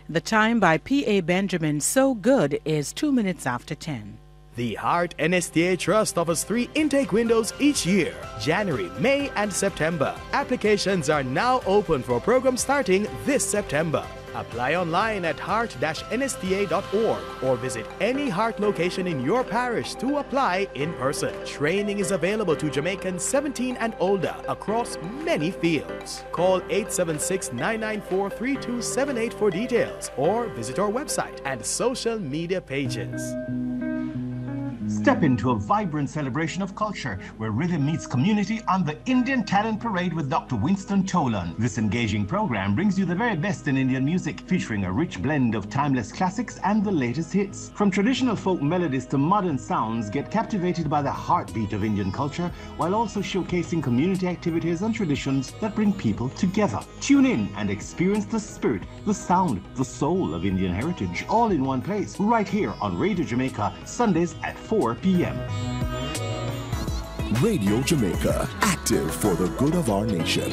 The time by P.A. Benjamin, So Good, is 2 minutes after 10. The Heart NSTA Trust offers 3 intake windows each year, January, May, and September. Applications are now open for programs starting this September. Apply online at heart-nsta.org or visit any Heart location in your parish to apply in person. Training is available to Jamaicans 17 and older across many fields. Call 876-994-3278 for details or visit our website and social media pages. Step into a vibrant celebration of culture where rhythm meets community on the Indian Talent Parade with Dr. Winston Tolan. This engaging program brings you the very best in Indian music, featuring a rich blend of timeless classics and the latest hits. From traditional folk melodies to modern sounds, get captivated by the heartbeat of Indian culture while also showcasing community activities and traditions that bring people together. Tune in and experience the spirit, the sound, the soul of Indian heritage all in one place, right here on Radio Jamaica, Sundays at 4 p.m. Radio Jamaica, active for the good of our nation.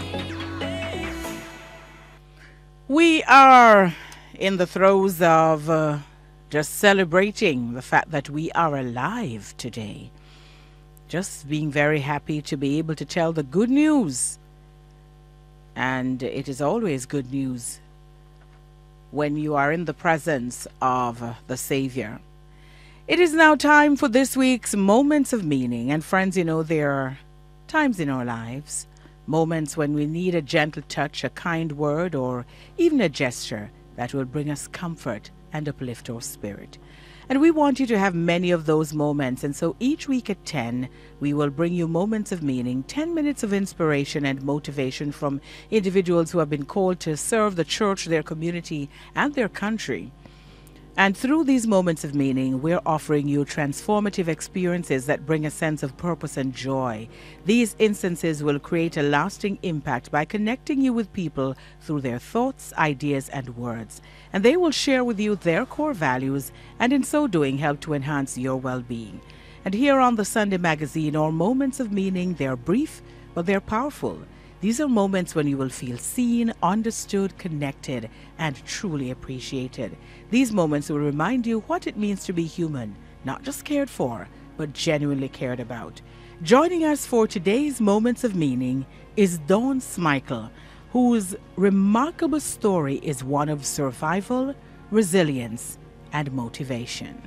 We are in the throes of just celebrating the fact that we are alive today. Just being very happy to be able to tell the good news. And it is always good news when you are in the presence of the Savior. It is now time for this week's Moments of Meaning. And friends, you know, there are times in our lives, moments when we need a gentle touch, a kind word, or even a gesture that will bring us comfort and uplift our spirit. And we want you to have many of those moments. And so each week at 10, we will bring you Moments of Meaning, 10 minutes of inspiration and motivation from individuals who have been called to serve the church, their community, and their country. And through these moments of meaning, we're offering you transformative experiences that bring a sense of purpose and joy. These instances will create a lasting impact by connecting you with people through their thoughts, ideas, and words. And they will share with you their core values, and in so doing, help to enhance your well-being. And here on the Sunday Magazine, our moments of meaning, they're brief, but they're powerful. These are moments when you will feel seen, understood, connected, and truly appreciated. These moments will remind you what it means to be human, not just cared for, but genuinely cared about. Joining us for today's Moments of Meaning is Dawn Smikle, whose remarkable story is one of survival, resilience, and motivation.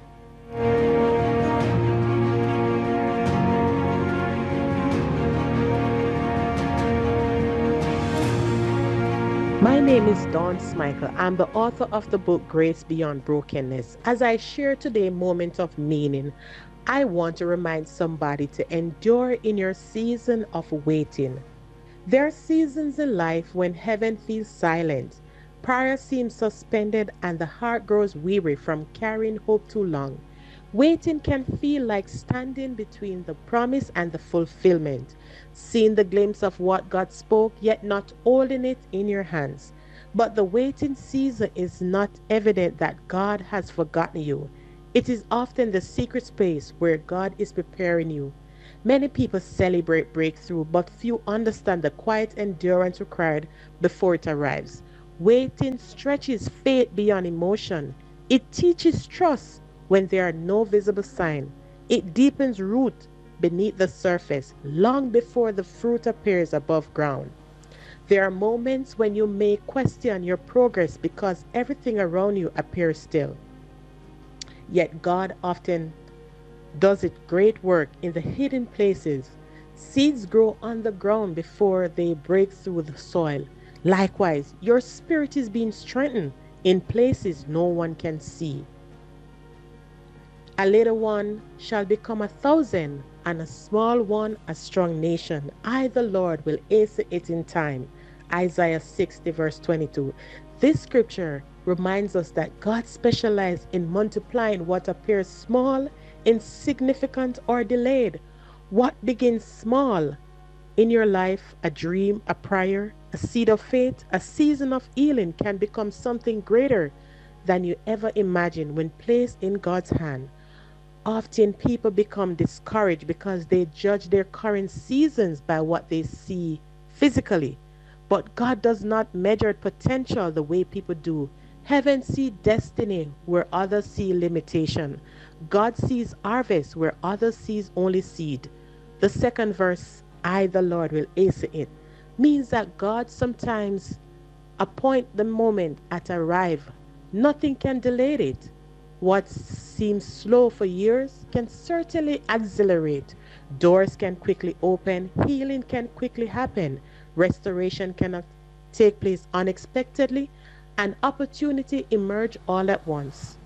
My name is Dawn Smikle. I'm the author of the book Grace Beyond Brokenness. As I share today Moments of Meaning, I want to remind somebody to endure in your season of waiting. There are seasons in life when heaven feels silent, prayer seems suspended, and the heart grows weary from carrying hope too long. Waiting can feel like standing between the promise and the fulfillment, seeing the glimpse of what God spoke, yet not holding it in your hands. But the waiting season is not evident that God has forgotten you. It is often the secret space where God is preparing you. Many people celebrate breakthrough, but few understand the quiet endurance required before it arrives. Waiting stretches faith beyond emotion. It teaches trust when there are no visible sign. It deepens root beneath the surface long before the fruit appears above ground. There are moments when you may question your progress because everything around you appears still. Yet God often does it great work in the hidden places. Seeds grow on the ground before they break through the soil. Likewise, your spirit is being strengthened in places no one can see. A little one shall become 1,000, and a small one a strong nation. I, the Lord, will hasten it in time. Isaiah 60 verse 22. This scripture reminds us that God specializes in multiplying what appears small, insignificant, or delayed. What begins small in your life, a dream, a prayer, a seed of faith, a season of healing, can become something greater than you ever imagined when placed in God's hand. Often people become discouraged because they judge their current seasons by what they see physically. But God does not measure potential the way people do. Heaven sees destiny where others see limitation. God sees harvest where others sees only seed. The second verse, I the Lord will hasten it, means that God sometimes appoint the moment at arrive. Nothing can delay it. What seems slow for years can certainly accelerate. Doors can quickly open, healing can quickly happen, restoration can take place unexpectedly, and opportunity emerge all at once.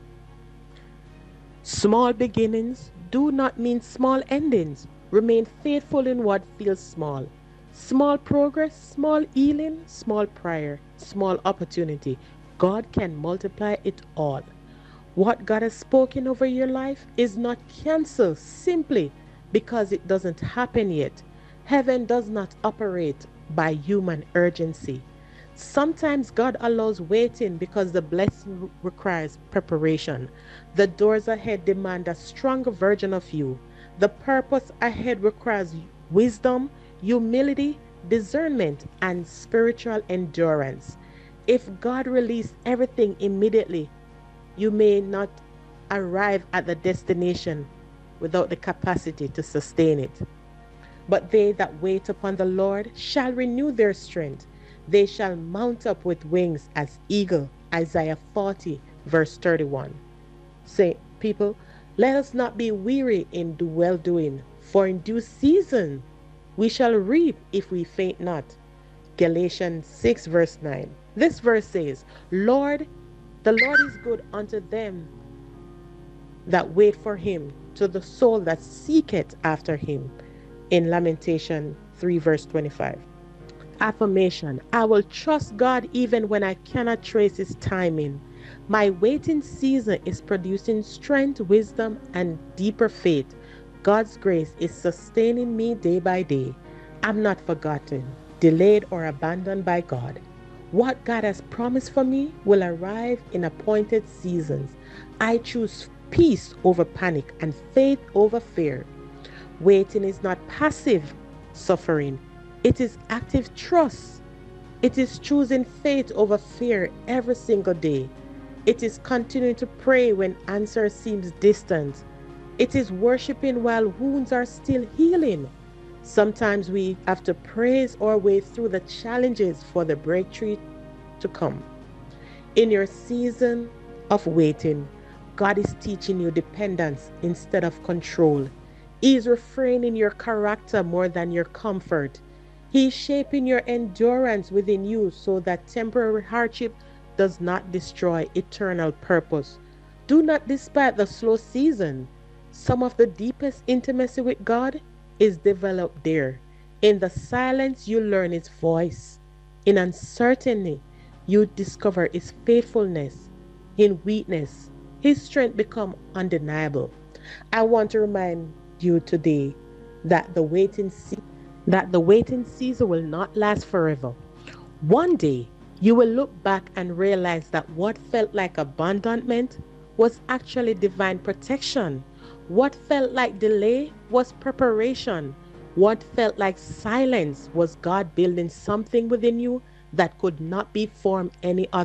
Small beginnings do not mean small endings. Remain faithful in what feels small. Small progress, small healing, small prayer, small opportunity. God can multiply it all. What God has spoken over your life is not canceled simply because it doesn't happen yet. Heaven does not operate by human urgency. Sometimes God allows waiting because the blessing requires preparation. The doors ahead demand a stronger version of you. The purpose ahead requires wisdom, humility, discernment, and spiritual endurance. If God released everything immediately, you may not arrive at the destination without the capacity to sustain it. But they that wait upon the Lord shall renew their strength. They shall mount up with wings as eagle. Isaiah 40, verse 31. Say, people, let us not be weary in well doing, for in due season we shall reap if we faint not. Galatians 6, verse 9. This verse says, Lord, the Lord is good unto them that wait for him, to the soul that seeketh after him. In Lamentation 3, verse 25. Affirmation: I will trust God even when I cannot trace his timing. My waiting season is producing strength, wisdom, and deeper faith. God's grace is sustaining me day by day. I'm not forgotten, delayed, or abandoned by God. What God has promised for me will arrive in appointed seasons. I choose peace over panic and faith over fear. Waiting is not passive suffering. It is active trust. It is choosing faith over fear every single day. It is continuing to pray when answer seems distant. It is worshiping while wounds are still healing. Sometimes we have to praise our way through the challenges for the breakthrough to come. In your season of waiting, God is teaching you dependence instead of control. He is refining your character more than your comfort. He is shaping your endurance within you so that temporary hardship does not destroy eternal purpose. Do not despise the slow season. Some of the deepest intimacy with God is developed there. In the silence, you learn his voice. In uncertainty, you discover his faithfulness. In weakness, his strength becomes undeniable. I want to remind you today that the waiting season will not last forever. One day, you will look back and realize that what felt like abandonment was actually divine protection. What felt like delay was preparation. What felt like silence was God building something within you that could not be formed any other